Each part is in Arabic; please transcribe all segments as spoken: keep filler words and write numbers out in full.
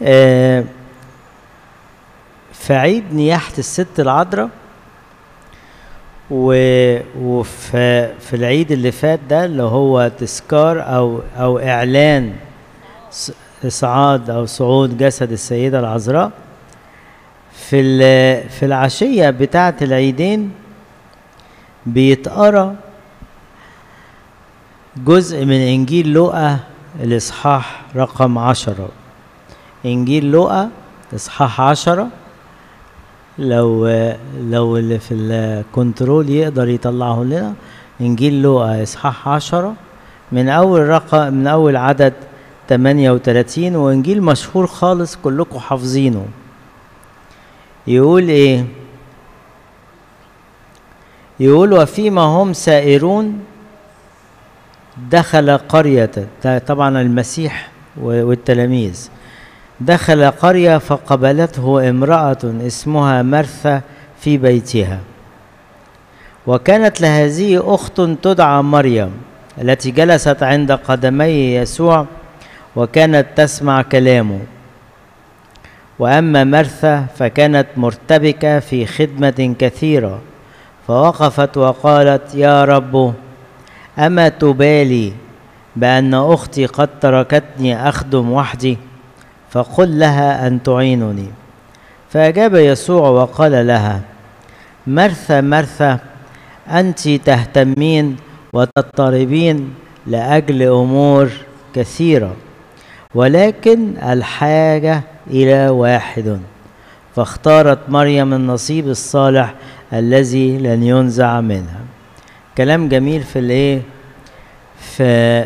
آه في عيد نياحة الست العذراء وفي في العيد اللي فات ده اللي هو تذكار او او اعلان اصعاد او صعود جسد السيدة العذراء، في في العشية بتاعة العيدين بيتقرا جزء من انجيل لوقا الاصحاح رقم عشرة. انجيل لوقا اصحاح عشرة، لو لو اللي في الكنترول يقدر يطلعه لنا. انجيل لوقا اصحاح عشرة من اول رقم من اول عدد ثمانية وثلاثين، وانجيل مشهور خالص كلكم حافظينه. يقول ايه؟ يقول وفيما هم سائرون دخل قرية، طبعا المسيح والتلاميذ، دخل قرية فقبلته امرأة اسمها مرثا في بيتها، وكانت لهذه أخت تدعى مريم التي جلست عند قدمي يسوع وكانت تسمع كلامه. وأما مرثا فكانت مرتبكة في خدمة كثيرة، فوقفت وقالت: يا رب، أما تبالي بأن أختي قد تركتني أخدم وحدي؟ فقل لها أن تعينني. فأجاب يسوع وقال لها: مرثا مرثا، أنت تهتمين وتضطربين لأجل أمور كثيرة، ولكن الحاجة إلى واحد، فاختارت مريم النصيب الصالح الذي لن ينزع منها. كلام جميل في الايه في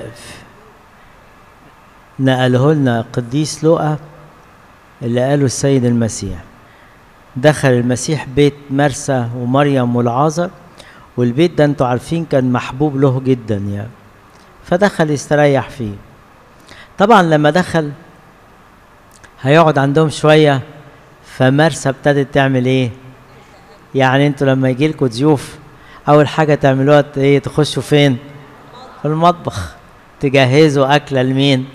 نقله لنا قديس لوقا اللي قاله السيد المسيح. دخل المسيح بيت مرثا ومريم والعازر، والبيت ده انتوا عارفين كان محبوب له جدا يعني، فدخل يستريح فيه. طبعا لما دخل هيقعد عندهم شويه، فمرثا ابتدت تعمل ايه؟ يعني انتوا لما يجي لكم ضيوف اول حاجه تعملوها ايه؟ تخشوا فين؟ في المطبخ تجهزوا اكله لمين؟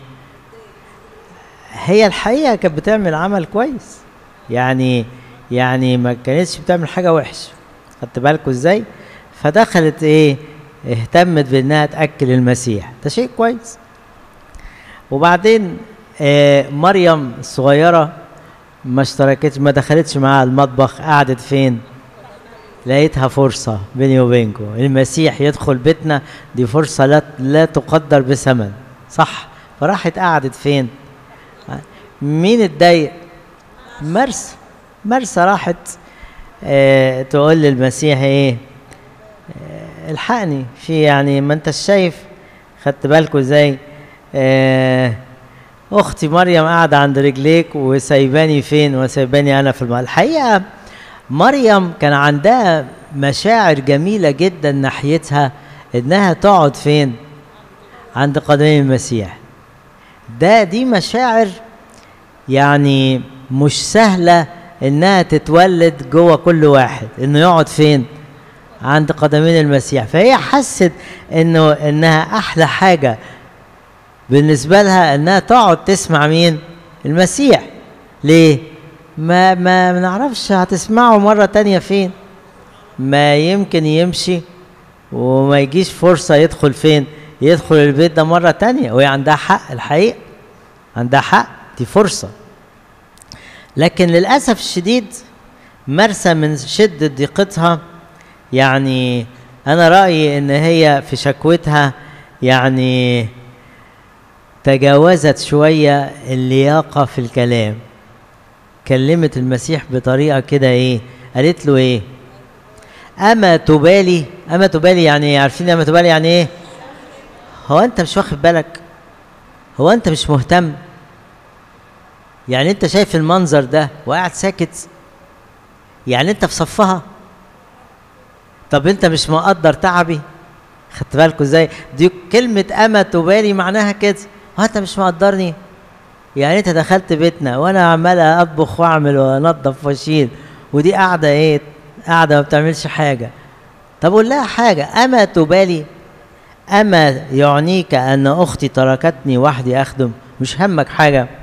هي الحقيقه كانت بتعمل عمل كويس، يعني يعني ما كانتش بتعمل حاجه وحشه، خدت بالكم ازاي؟ فدخلت ايه؟ اهتمت بانها تاكل المسيح، ده شيء كويس. وبعدين آه مريم الصغيره ما اشتركتش، ما دخلتش معاها المطبخ، قعدت فين؟ لقيتها فرصة بيني وبينكم، المسيح يدخل بيتنا، دي فرصة لا لا تقدر بثمن، صح؟ فراحت قعدت فين؟ مين اتضايق؟ مرثا. مرثا راحت اه تقول للمسيح ايه؟ اه الحقني في، يعني ما انت شايف، خدت بالكم ازاي؟ اه اختي مريم قاعدة عند رجليك وسايباني فين؟ وسايباني انا في الماء. الحقيقة مريم كان عندها مشاعر جميلة جدا ناحيتها، انها تقعد فين؟ عند قدمي المسيح. ده دي مشاعر يعني مش سهلة انها تتولد جوه كل واحد، انه يقعد فين؟ عند قدمين المسيح. فهي حست انه انها احلى حاجة بالنسبة لها انها تقعد تسمع مين؟ المسيح. ليه؟ ما ما نعرفش هتسمعه مرة تانية فين؟ ما يمكن يمشي وما يجيش فرصة يدخل فين؟ يدخل البيت ده مرة تانية، وهي عندها حق، الحقيقة عندها حق، دي فرصة. لكن للأسف الشديد مرثا من شدة ضيقتها، يعني أنا رأيي إن هي في شكوتها يعني تجاوزت شوية اللياقة في الكلام. كلمت المسيح بطريقة كده ايه؟ قالت له ايه؟ أما تبالي؟ أما تبالي يعني عارفين أما تبالي يعني ايه؟ هو أنت مش واخد بالك؟ هو أنت مش مهتم؟ يعني أنت شايف المنظر ده وقاعد ساكت؟ يعني أنت في صفها؟ طب أنت مش مقدر تعبي؟ خدت بالكوا ازاي؟ دي كلمة أما تبالي معناها كده، هو أنت مش مقدرني؟ يعني انت دخلت بيتنا وانا عمال اطبخ واعمل وانضف واشيل، ودي قاعده ايه؟ قاعده ما بتعملش حاجه. طب قول لها حاجه، اما تبالي؟ اما يعنيك ان اختي تركتني وحدي اخدم؟ مش همك حاجه؟